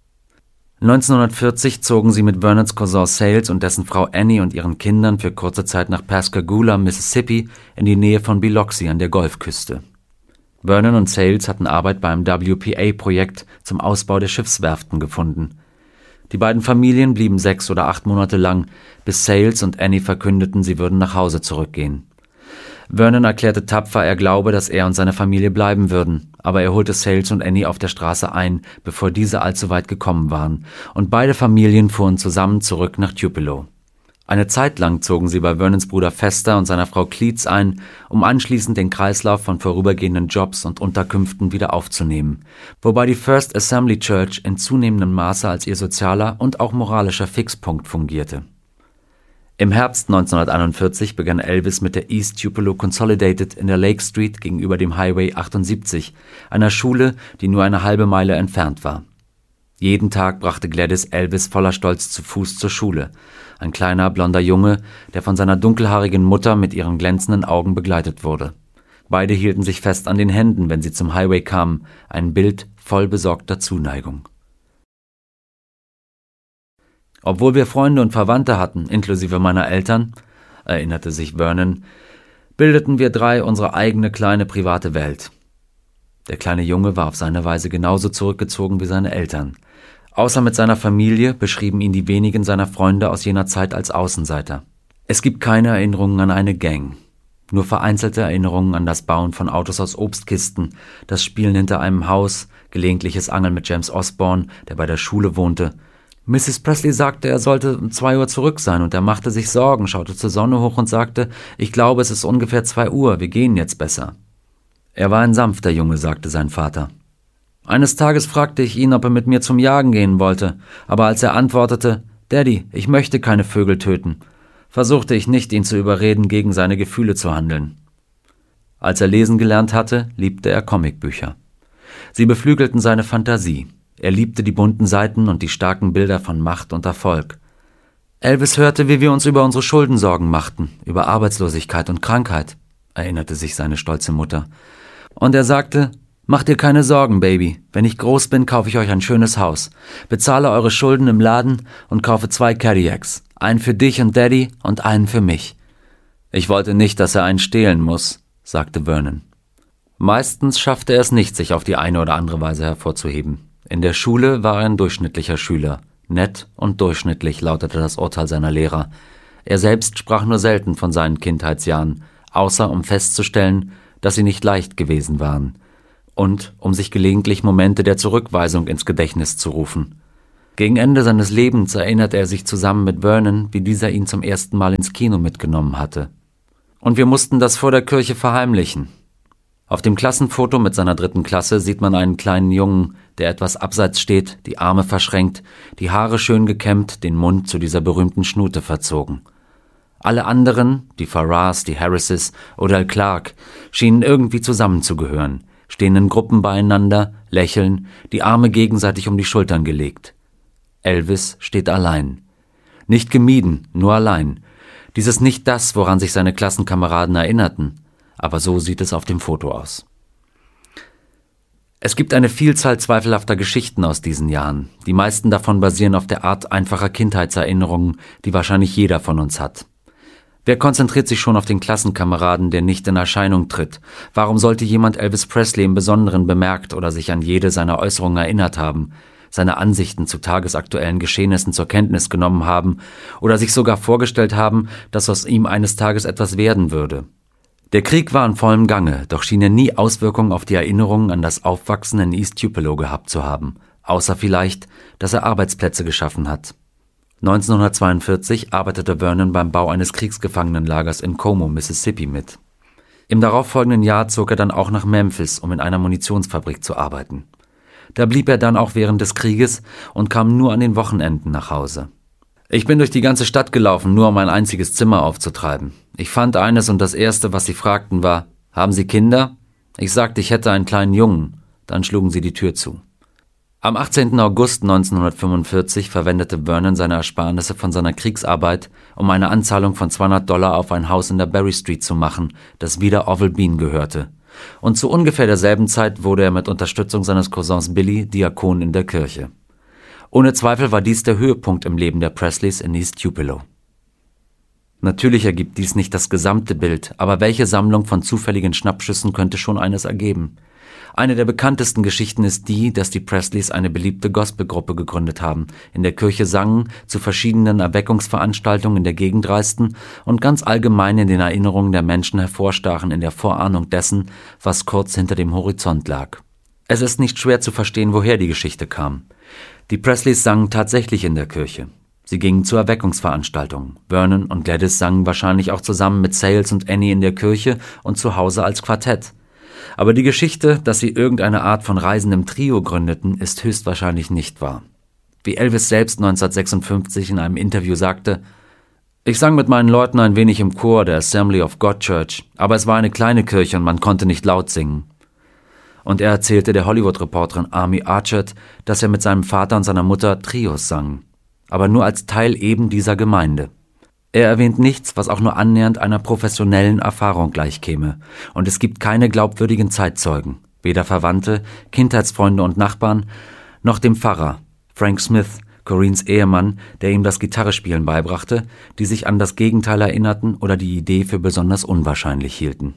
neunzehnhundertvierzig zogen sie mit Vernons Cousin Sales und dessen Frau Annie und ihren Kindern für kurze Zeit nach Pascagoula, Mississippi, in die Nähe von Biloxi an der Golfküste. Vernon und Sales hatten Arbeit beim W P A-Projekt zum Ausbau der Schiffswerften gefunden. Die beiden Familien blieben sechs oder acht Monate lang, bis Sales und Annie verkündeten, sie würden nach Hause zurückgehen. Vernon erklärte tapfer, er glaube, dass er und seine Familie bleiben würden, aber er holte Sales und Annie auf der Straße ein, bevor diese allzu weit gekommen waren, und beide Familien fuhren zusammen zurück nach Tupelo. Eine Zeit lang zogen sie bei Vernons Bruder Fester und seiner Frau Cleets ein, um anschließend den Kreislauf von vorübergehenden Jobs und Unterkünften wieder aufzunehmen, wobei die First Assembly Church in zunehmendem Maße als ihr sozialer und auch moralischer Fixpunkt fungierte. Im Herbst neunzehnhunderteinundvierzig begann Elvis mit der East Tupelo Consolidated in der Lake Street gegenüber dem Highway achtundsiebzig, einer Schule, die nur eine halbe Meile entfernt war. Jeden Tag brachte Gladys Elvis voller Stolz zu Fuß zur Schule, ein kleiner, blonder Junge, der von seiner dunkelhaarigen Mutter mit ihren glänzenden Augen begleitet wurde. Beide hielten sich fest an den Händen, wenn sie zum Highway kamen, ein Bild voll besorgter Zuneigung. Obwohl wir Freunde und Verwandte hatten, inklusive meiner Eltern, erinnerte sich Vernon, bildeten wir drei unsere eigene kleine private Welt. Der kleine Junge war auf seine Weise genauso zurückgezogen wie seine Eltern. Außer mit seiner Familie beschrieben ihn die wenigen seiner Freunde aus jener Zeit als Außenseiter. Es gibt keine Erinnerungen an eine Gang, nur vereinzelte Erinnerungen an das Bauen von Autos aus Obstkisten, das Spielen hinter einem Haus, gelegentliches Angeln mit James Osborne, der bei der Schule wohnte. Misses Presley sagte, er sollte um zwei Uhr zurück sein, und er machte sich Sorgen, schaute zur Sonne hoch und sagte, ich glaube, es ist ungefähr zwei Uhr, wir gehen jetzt besser. Er war ein sanfter Junge, sagte sein Vater. Eines Tages fragte ich ihn, ob er mit mir zum Jagen gehen wollte, aber als er antwortete, Daddy, ich möchte keine Vögel töten, versuchte ich nicht, ihn zu überreden, gegen seine Gefühle zu handeln. Als er lesen gelernt hatte, liebte er Comicbücher. Sie beflügelten seine Fantasie. Er liebte die bunten Seiten und die starken Bilder von Macht und Erfolg. Elvis hörte, wie wir uns über unsere Schulden Sorgen machten, über Arbeitslosigkeit und Krankheit, erinnerte sich seine stolze Mutter. Und er sagte, »Macht dir keine Sorgen, Baby. Wenn ich groß bin, kaufe ich euch ein schönes Haus, bezahle eure Schulden im Laden und kaufe zwei Cadillacs, einen für dich und Daddy und einen für mich.« Ich wollte nicht, dass er einen stehlen muss, sagte Vernon. Meistens schaffte er es nicht, sich auf die eine oder andere Weise hervorzuheben. In der Schule war er ein durchschnittlicher Schüler. Nett und durchschnittlich lautete das Urteil seiner Lehrer. Er selbst sprach nur selten von seinen Kindheitsjahren, außer um festzustellen, dass sie nicht leicht gewesen waren. Und um sich gelegentlich Momente der Zurückweisung ins Gedächtnis zu rufen. Gegen Ende seines Lebens erinnerte er sich zusammen mit Vernon, wie dieser ihn zum ersten Mal ins Kino mitgenommen hatte. Und wir mussten das vor der Kirche verheimlichen. Auf dem Klassenfoto mit seiner dritten Klasse sieht man einen kleinen Jungen, der etwas abseits steht, die Arme verschränkt, die Haare schön gekämmt, den Mund zu dieser berühmten Schnute verzogen. Alle anderen, die Farrars, die Harrises oder Al Clark, schienen irgendwie zusammenzugehören, stehen in Gruppen beieinander, lächeln, die Arme gegenseitig um die Schultern gelegt. Elvis steht allein. Nicht gemieden, nur allein. Dies ist nicht das, woran sich seine Klassenkameraden erinnerten, aber so sieht es auf dem Foto aus. Es gibt eine Vielzahl zweifelhafter Geschichten aus diesen Jahren. Die meisten davon basieren auf der Art einfacher Kindheitserinnerungen, die wahrscheinlich jeder von uns hat. Wer konzentriert sich schon auf den Klassenkameraden, der nicht in Erscheinung tritt? Warum sollte jemand Elvis Presley im Besonderen bemerkt oder sich an jede seiner Äußerungen erinnert haben, seine Ansichten zu tagesaktuellen Geschehnissen zur Kenntnis genommen haben oder sich sogar vorgestellt haben, dass aus ihm eines Tages etwas werden würde? Der Krieg war in vollem Gange, doch schien er nie Auswirkungen auf die Erinnerungen an das Aufwachsen in East Tupelo gehabt zu haben, außer vielleicht, dass er Arbeitsplätze geschaffen hat. neunzehnhundertzweiundvierzig arbeitete Vernon beim Bau eines Kriegsgefangenenlagers in Como, Mississippi mit. Im darauffolgenden Jahr zog er dann auch nach Memphis, um in einer Munitionsfabrik zu arbeiten. Da blieb er dann auch während des Krieges und kam nur an den Wochenenden nach Hause. Ich bin durch die ganze Stadt gelaufen, nur um ein einziges Zimmer aufzutreiben. Ich fand eines und das Erste, was sie fragten, war: Haben Sie Kinder? Ich sagte, ich hätte einen kleinen Jungen. Dann schlugen sie die Tür zu. Am achtzehnten August neunzehnhundertfünfundvierzig verwendete Vernon seine Ersparnisse von seiner Kriegsarbeit, um eine Anzahlung von zweihundert Dollar auf ein Haus in der Berry Street zu machen, das wieder Orville Bean gehörte. Und zu ungefähr derselben Zeit wurde er mit Unterstützung seines Cousins Billy Diakon in der Kirche. Ohne Zweifel war dies der Höhepunkt im Leben der Presleys in East Tupelo. Natürlich ergibt dies nicht das gesamte Bild, aber welche Sammlung von zufälligen Schnappschüssen könnte schon eines ergeben? Eine der bekanntesten Geschichten ist die, dass die Presleys eine beliebte Gospelgruppe gegründet haben, in der Kirche sangen, zu verschiedenen Erweckungsveranstaltungen in der Gegend reisten und ganz allgemein in den Erinnerungen der Menschen hervorstachen in der Vorahnung dessen, was kurz hinter dem Horizont lag. Es ist nicht schwer zu verstehen, woher die Geschichte kam. Die Presleys sangen tatsächlich in der Kirche. Sie gingen zu Erweckungsveranstaltungen. Vernon und Gladys sangen wahrscheinlich auch zusammen mit Sales und Annie in der Kirche und zu Hause als Quartett. Aber die Geschichte, dass sie irgendeine Art von reisendem Trio gründeten, ist höchstwahrscheinlich nicht wahr. Wie Elvis selbst neunzehnhundertsechsundfünfzig in einem Interview sagte: Ich sang mit meinen Leuten ein wenig im Chor der Assembly of God Church, aber es war eine kleine Kirche und man konnte nicht laut singen. Und er erzählte der Hollywood-Reporterin Amy Archert, dass er mit seinem Vater und seiner Mutter Trios sang, aber nur als Teil eben dieser Gemeinde. Er erwähnt nichts, was auch nur annähernd einer professionellen Erfahrung gleichkäme, und es gibt keine glaubwürdigen Zeitzeugen, weder Verwandte, Kindheitsfreunde und Nachbarn, noch dem Pfarrer, Frank Smith, Coreens Ehemann, der ihm das Gitarrespielen beibrachte, die sich an das Gegenteil erinnerten oder die Idee für besonders unwahrscheinlich hielten.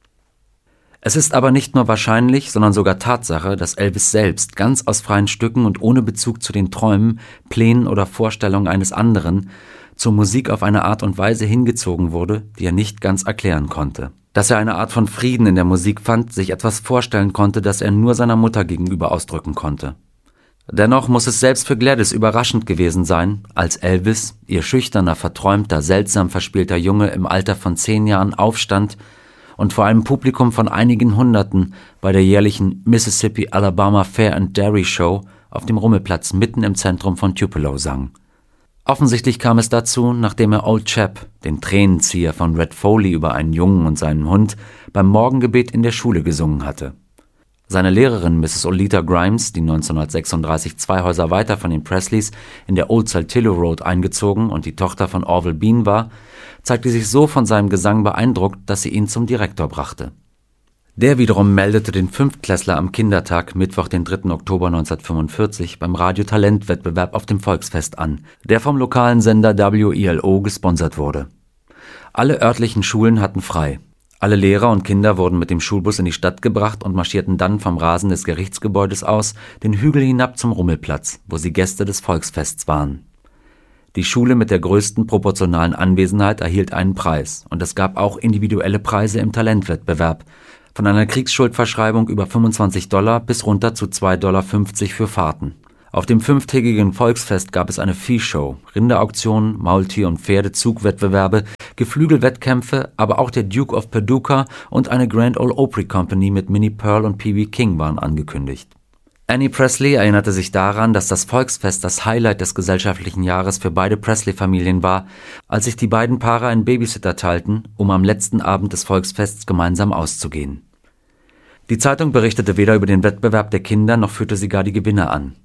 Es ist aber nicht nur wahrscheinlich, sondern sogar Tatsache, dass Elvis selbst ganz aus freien Stücken und ohne Bezug zu den Träumen, Plänen oder Vorstellungen eines anderen zur Musik auf eine Art und Weise hingezogen wurde, die er nicht ganz erklären konnte. Dass er eine Art von Frieden in der Musik fand, sich etwas vorstellen konnte, das er nur seiner Mutter gegenüber ausdrücken konnte. Dennoch muss es selbst für Gladys überraschend gewesen sein, als Elvis, ihr schüchterner, verträumter, seltsam verspielter Junge im Alter von zehn Jahren aufstand und vor einem Publikum von einigen Hunderten bei der jährlichen Mississippi Alabama Fair and Dairy Show auf dem Rummelplatz mitten im Zentrum von Tupelo sang. Offensichtlich kam es dazu, nachdem er Old Chap, den Tränenzieher von Red Foley über einen Jungen und seinen Hund, beim Morgengebet in der Schule gesungen hatte. Seine Lehrerin Misses Oleta Grimes, die neunzehnhundertsechsunddreißig zwei Häuser weiter von den Presleys in der Old Saltillo Road eingezogen und die Tochter von Orville Bean war, zeigte sich so von seinem Gesang beeindruckt, dass sie ihn zum Direktor brachte. Der wiederum meldete den Fünftklässler am Kindertag, Mittwoch, den dritten Oktober neunzehnhundertfünfundvierzig, beim Radio-Talent-Wettbewerb auf dem Volksfest an, der vom lokalen Sender W E L O gesponsert wurde. Alle örtlichen Schulen hatten frei. Alle Lehrer und Kinder wurden mit dem Schulbus in die Stadt gebracht und marschierten dann vom Rasen des Gerichtsgebäudes aus den Hügel hinab zum Rummelplatz, wo sie Gäste des Volksfests waren. Die Schule mit der größten proportionalen Anwesenheit erhielt einen Preis, und es gab auch individuelle Preise im Talentwettbewerb, von einer Kriegsschuldverschreibung über fünfundzwanzig Dollar bis runter zu zwei Dollar fünfzig für Fahrten. Auf dem fünftägigen Volksfest gab es eine Viehshow, Rinderauktionen, Maultier- und Pferdezugwettbewerbe, Geflügelwettkämpfe, aber auch der Duke of Paducah und eine Grand Ole Opry Company mit Minnie Pearl und P B King waren angekündigt. Annie Presley erinnerte sich daran, dass das Volksfest das Highlight des gesellschaftlichen Jahres für beide Presley-Familien war, als sich die beiden Paare einen Babysitter teilten, um am letzten Abend des Volksfests gemeinsam auszugehen. Die Zeitung berichtete weder über den Wettbewerb der Kinder, noch führte sie gar die Gewinner an.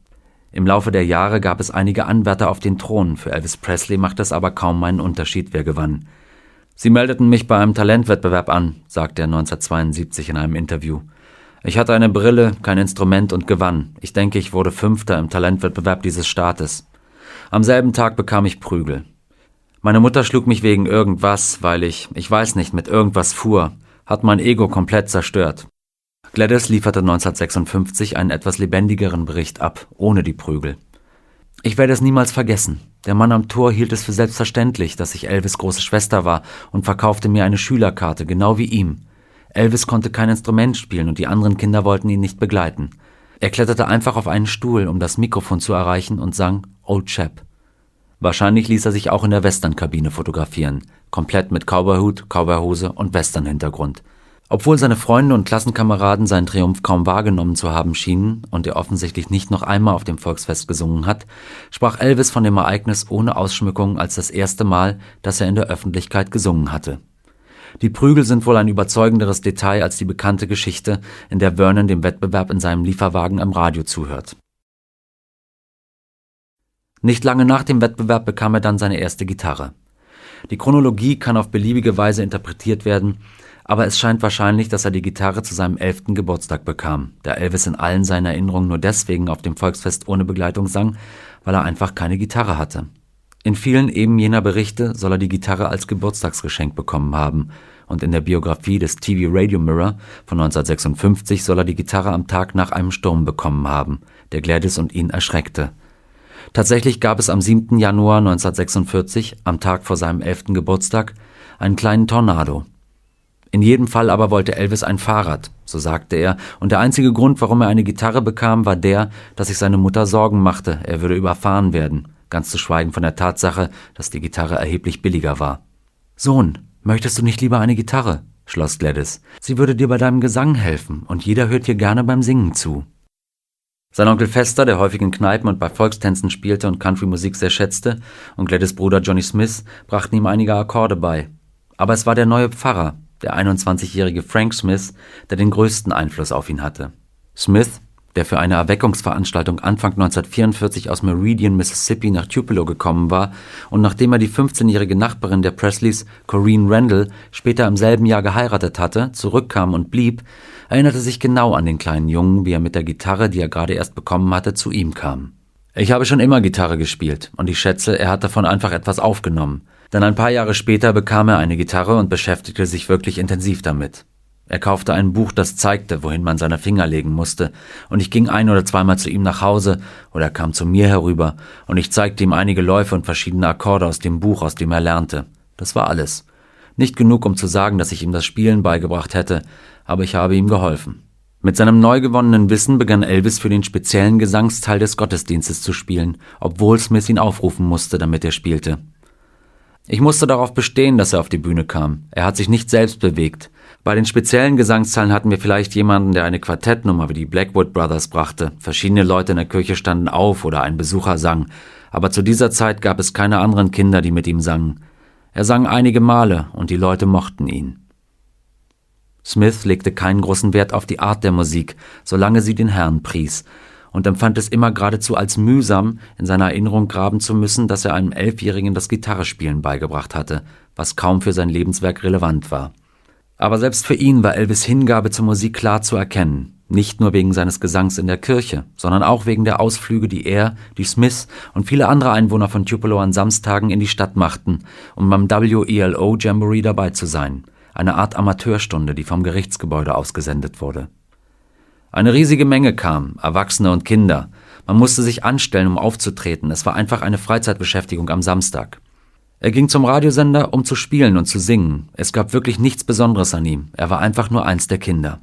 Im Laufe der Jahre gab es einige Anwärter auf den Thron, für Elvis Presley machte es aber kaum einen Unterschied, wer gewann. »Sie meldeten mich bei einem Talentwettbewerb an«, sagte er neunzehnhundertzweiundsiebzig in einem Interview. »Ich hatte eine Brille, kein Instrument und gewann. Ich denke, ich wurde Fünfter im Talentwettbewerb dieses Staates. Am selben Tag bekam ich Prügel. Meine Mutter schlug mich wegen irgendwas, weil ich, ich weiß nicht, mit irgendwas fuhr, hat mein Ego komplett zerstört.« Gladys lieferte neunzehnhundertsechsundfünfzig einen etwas lebendigeren Bericht ab, ohne die Prügel. »Ich werde es niemals vergessen. Der Mann am Tor hielt es für selbstverständlich, dass ich Elvis' große Schwester war und verkaufte mir eine Schülerkarte, genau wie ihm. Elvis konnte kein Instrument spielen und die anderen Kinder wollten ihn nicht begleiten. Er kletterte einfach auf einen Stuhl, um das Mikrofon zu erreichen und sang »Old Chap«. Wahrscheinlich ließ er sich auch in der Westernkabine fotografieren, komplett mit Cowboyhut, Cowboyhose und Western-Hintergrund. Obwohl seine Freunde und Klassenkameraden seinen Triumph kaum wahrgenommen zu haben schienen und er offensichtlich nicht noch einmal auf dem Volksfest gesungen hat, sprach Elvis von dem Ereignis ohne Ausschmückung als das erste Mal, dass er in der Öffentlichkeit gesungen hatte. Die Prügel sind wohl ein überzeugenderes Detail als die bekannte Geschichte, in der Vernon dem Wettbewerb in seinem Lieferwagen am Radio zuhört. Nicht lange nach dem Wettbewerb bekam er dann seine erste Gitarre. Die Chronologie kann auf beliebige Weise interpretiert werden, aber es scheint wahrscheinlich, dass er die Gitarre zu seinem elften Geburtstag bekam, da Elvis in allen seinen Erinnerungen nur deswegen auf dem Volksfest ohne Begleitung sang, weil er einfach keine Gitarre hatte. In vielen eben jener Berichte soll er die Gitarre als Geburtstagsgeschenk bekommen haben und in der Biografie des T V Radio Mirror von neunzehnhundertsechsundfünfzig soll er die Gitarre am Tag nach einem Sturm bekommen haben, der Gladys und ihn erschreckte. Tatsächlich gab es am siebten Januar neunzehnhundertsechsundvierzig, am Tag vor seinem elften Geburtstag, einen kleinen Tornado. In jedem Fall aber wollte Elvis ein Fahrrad, so sagte er, und der einzige Grund, warum er eine Gitarre bekam, war der, dass sich seine Mutter Sorgen machte, er würde überfahren werden, ganz zu schweigen von der Tatsache, dass die Gitarre erheblich billiger war. »Sohn, möchtest du nicht lieber eine Gitarre?« schloss Gladys. »Sie würde dir bei deinem Gesang helfen, und jeder hört dir gerne beim Singen zu.« Sein Onkel Fester, der häufig in Kneipen und bei Volkstänzen spielte und Country-Musik sehr schätzte, und Gladys' Bruder Johnny Smith brachten ihm einige Akkorde bei. Aber es war der neue Pfarrer, der einundzwanzigjährige Frank Smith, der den größten Einfluss auf ihn hatte. Smith, der für eine Erweckungsveranstaltung Anfang neunzehnhundertvierundvierzig aus Meridian, Mississippi nach Tupelo gekommen war und nachdem er die fünfzehnjährige Nachbarin der Presleys, Corinne Randall, später im selben Jahr geheiratet hatte, zurückkam und blieb, erinnerte sich genau an den kleinen Jungen, wie er mit der Gitarre, die er gerade erst bekommen hatte, zu ihm kam. »Ich habe schon immer Gitarre gespielt und ich schätze, er hat davon einfach etwas aufgenommen. Denn ein paar Jahre später bekam er eine Gitarre und beschäftigte sich wirklich intensiv damit. Er kaufte ein Buch, das zeigte, wohin man seine Finger legen musste, und ich ging ein- oder zweimal zu ihm nach Hause oder er kam zu mir herüber und ich zeigte ihm einige Läufe und verschiedene Akkorde aus dem Buch, aus dem er lernte. Das war alles. Nicht genug, um zu sagen, dass ich ihm das Spielen beigebracht hätte, aber ich habe ihm geholfen.« Mit seinem neu gewonnenen Wissen begann Elvis für den speziellen Gesangsteil des Gottesdienstes zu spielen, obwohl Smith ihn aufrufen musste, damit er spielte. Ich musste darauf bestehen, dass er auf die Bühne kam. Er hat sich nicht selbst bewegt. Bei den speziellen Gesangsteilen hatten wir vielleicht jemanden, der eine Quartettnummer wie die Blackwood Brothers brachte. Verschiedene Leute in der Kirche standen auf oder ein Besucher sang. Aber zu dieser Zeit gab es keine anderen Kinder, die mit ihm sangen. Er sang einige Male und die Leute mochten ihn. Smith legte keinen großen Wert auf die Art der Musik, solange sie den Herrn pries, und empfand es immer geradezu als mühsam, in seiner Erinnerung graben zu müssen, dass er einem Elfjährigen das Gitarrespielen beigebracht hatte, was kaum für sein Lebenswerk relevant war. Aber selbst für ihn war Elvis' Hingabe zur Musik klar zu erkennen, nicht nur wegen seines Gesangs in der Kirche, sondern auch wegen der Ausflüge, die er, die Smiths und viele andere Einwohner von Tupelo an Samstagen in die Stadt machten, um beim W E L O Jamboree dabei zu sein, eine Art Amateurstunde, die vom Gerichtsgebäude ausgesendet wurde. Eine riesige Menge kam, Erwachsene und Kinder. Man musste sich anstellen, um aufzutreten. Es war einfach eine Freizeitbeschäftigung am Samstag. Er ging zum Radiosender, um zu spielen und zu singen. Es gab wirklich nichts Besonderes an ihm. Er war einfach nur eins der Kinder.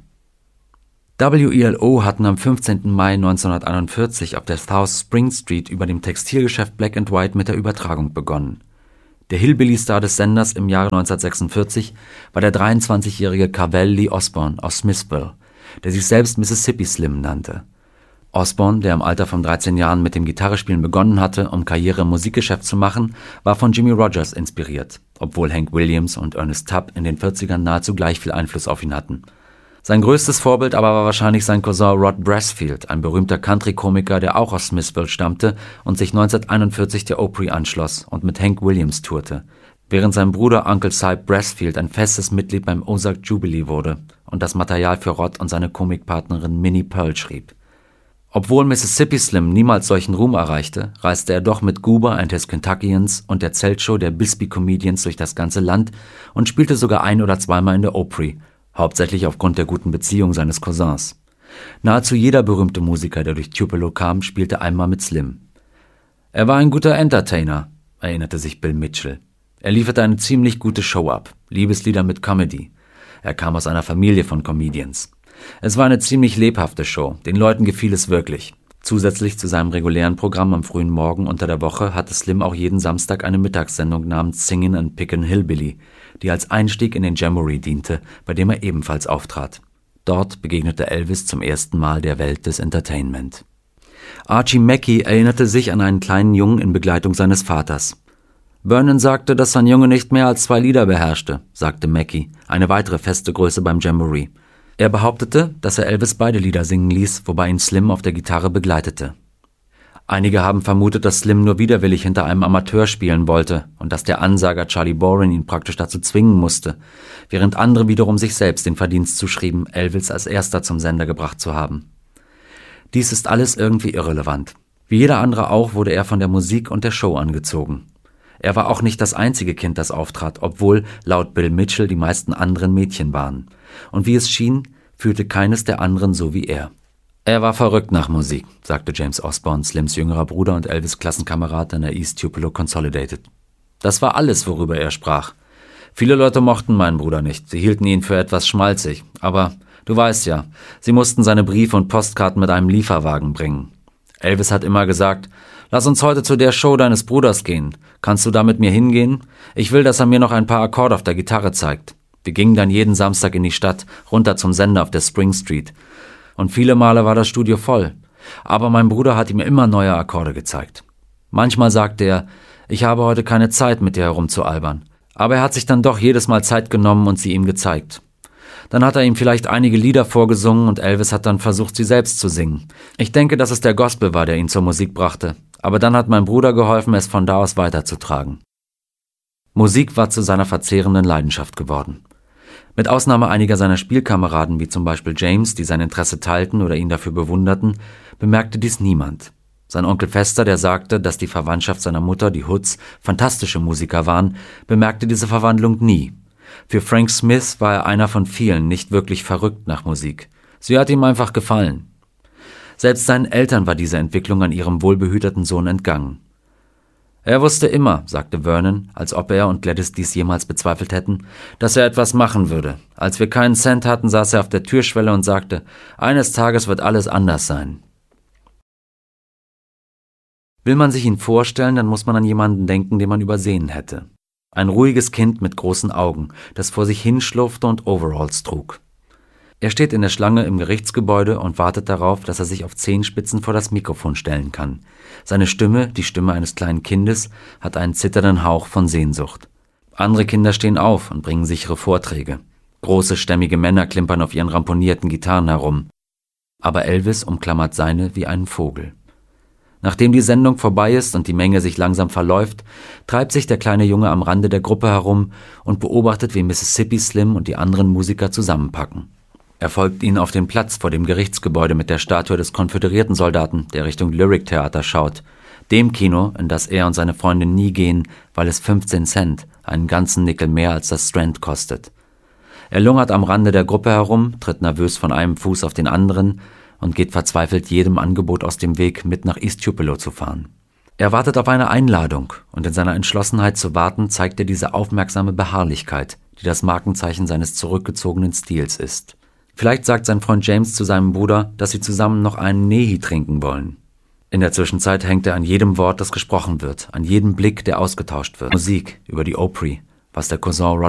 W E L O hatten am fünfzehnten Mai neunzehnhunderteinundvierzig auf der South Spring Street über dem Textilgeschäft Black and White mit der Übertragung begonnen. Der Hillbilly-Star des Senders im Jahre neunzehnhundertsechsundvierzig war der dreiundzwanzigjährige Carvel Lee Osborne aus Smithville, der sich selbst Mississippi Slim nannte. Osborne, der im Alter von dreizehn Jahren mit dem Gitarrespielen begonnen hatte, um Karriere im Musikgeschäft zu machen, war von Jimmy Rogers inspiriert, obwohl Hank Williams und Ernest Tubb in den vierzigern nahezu gleich viel Einfluss auf ihn hatten. Sein größtes Vorbild aber war wahrscheinlich sein Cousin Rod Brasfield, ein berühmter Country-Komiker, der auch aus Smithville stammte und sich neunzehnhunderteinundvierzig der Opry anschloss und mit Hank Williams tourte, während sein Bruder Uncle Cy Brasfield ein festes Mitglied beim Ozark Jubilee wurde und das Material für Rod und seine Komikpartnerin Minnie Pearl schrieb. Obwohl Mississippi Slim niemals solchen Ruhm erreichte, reiste er doch mit Goober and his Kentuckians und der Zeltshow der Bisbee Comedians durch das ganze Land und spielte sogar ein- oder zweimal in der Opry, hauptsächlich aufgrund der guten Beziehung seines Cousins. Nahezu jeder berühmte Musiker, der durch Tupelo kam, spielte einmal mit Slim. Er war ein guter Entertainer, erinnerte sich Bill Mitchell. Er lieferte eine ziemlich gute Show ab, Liebeslieder mit Comedy. Er kam aus einer Familie von Comedians. Es war eine ziemlich lebhafte Show, den Leuten gefiel es wirklich. Zusätzlich zu seinem regulären Programm am frühen Morgen unter der Woche hatte Slim auch jeden Samstag eine Mittagssendung namens Singin' and Pickin' Hillbilly, die als Einstieg in den Jamboree diente, bei dem er ebenfalls auftrat. Dort begegnete Elvis zum ersten Mal der Welt des Entertainment. Archie Mackey erinnerte sich an einen kleinen Jungen in Begleitung seines Vaters. Vernon sagte, dass sein Junge nicht mehr als zwei Lieder beherrschte, sagte Mackey, eine weitere feste Größe beim Jamboree. Er behauptete, dass er Elvis beide Lieder singen ließ, wobei ihn Slim auf der Gitarre begleitete. Einige haben vermutet, dass Slim nur widerwillig hinter einem Amateur spielen wollte und dass der Ansager Charlie Boren ihn praktisch dazu zwingen musste, während andere wiederum sich selbst den Verdienst zuschrieben, Elvis als erster zum Sender gebracht zu haben. Dies ist alles irgendwie irrelevant. Wie jeder andere auch wurde er von der Musik und der Show angezogen. Er war auch nicht das einzige Kind, das auftrat, obwohl laut Bill Mitchell die meisten anderen Mädchen waren. Und wie es schien, fühlte keines der anderen so wie er. Er war verrückt nach Musik, sagte James Osborne, Slims jüngerer Bruder und Elvis' Klassenkamerad an der East Tupelo Consolidated. Das war alles, worüber er sprach. Viele Leute mochten meinen Bruder nicht, sie hielten ihn für etwas schmalzig, aber du weißt ja, sie mussten seine Briefe und Postkarten mit einem Lieferwagen bringen. Elvis hat immer gesagt, lass uns heute zu der Show deines Bruders gehen. Kannst du da mit mir hingehen? Ich will, dass er mir noch ein paar Akkorde auf der Gitarre zeigt. Wir gingen dann jeden Samstag in die Stadt, runter zum Sender auf der Spring Street. Und viele Male war das Studio voll. Aber mein Bruder hat ihm immer neue Akkorde gezeigt. Manchmal sagte er, ich habe heute keine Zeit, mit dir herumzualbern. Aber er hat sich dann doch jedes Mal Zeit genommen und sie ihm gezeigt. Dann hat er ihm vielleicht einige Lieder vorgesungen und Elvis hat dann versucht, sie selbst zu singen. Ich denke, dass es der Gospel war, der ihn zur Musik brachte. Aber dann hat mein Bruder geholfen, es von da aus weiterzutragen. Musik war zu seiner verzehrenden Leidenschaft geworden. Mit Ausnahme einiger seiner Spielkameraden, wie zum Beispiel James, die sein Interesse teilten oder ihn dafür bewunderten, bemerkte dies niemand. Sein Onkel Fester, der sagte, dass die Verwandtschaft seiner Mutter, die Hoods, fantastische Musiker waren, bemerkte diese Verwandlung nie. Für Frank Smith war er einer von vielen, nicht wirklich verrückt nach Musik. Sie hat ihm einfach gefallen. Selbst seinen Eltern war diese Entwicklung an ihrem wohlbehüteten Sohn entgangen. Er wusste immer, sagte Vernon, als ob er und Gladys dies jemals bezweifelt hätten, dass er etwas machen würde. Als wir keinen Cent hatten, saß er auf der Türschwelle und sagte, eines Tages wird alles anders sein. Will man sich ihn vorstellen, dann muss man an jemanden denken, den man übersehen hätte. Ein ruhiges Kind mit großen Augen, das vor sich hinschlurfte und Overalls trug. Er steht in der Schlange im Gerichtsgebäude und wartet darauf, dass er sich auf Zehenspitzen vor das Mikrofon stellen kann. Seine Stimme, die Stimme eines kleinen Kindes, hat einen zitternden Hauch von Sehnsucht. Andere Kinder stehen auf und bringen sichere Vorträge. Große, stämmige Männer klimpern auf ihren ramponierten Gitarren herum. Aber Elvis umklammert seine wie einen Vogel. Nachdem die Sendung vorbei ist und die Menge sich langsam verläuft, treibt sich der kleine Junge am Rande der Gruppe herum und beobachtet, wie Mississippi Slim und die anderen Musiker zusammenpacken. Er folgt ihnen auf den Platz vor dem Gerichtsgebäude mit der Statue des konföderierten Soldaten, der Richtung Lyric Theater schaut. Dem Kino, in das er und seine Freundin nie gehen, weil es fünfzehn Cent, einen ganzen Nickel mehr als das Strand kostet. Er lungert am Rande der Gruppe herum, tritt nervös von einem Fuß auf den anderen und geht verzweifelt jedem Angebot aus dem Weg, mit nach East Tupelo zu fahren. Er wartet auf eine Einladung und in seiner Entschlossenheit zu warten, zeigt er diese aufmerksame Beharrlichkeit, die das Markenzeichen seines zurückgezogenen Stils ist. Vielleicht sagt sein Freund James zu seinem Bruder, dass sie zusammen noch einen Nehi trinken wollen. In der Zwischenzeit hängt er an jedem Wort, das gesprochen wird, an jedem Blick, der ausgetauscht wird. Musik über die Opry, was der Cousin Rod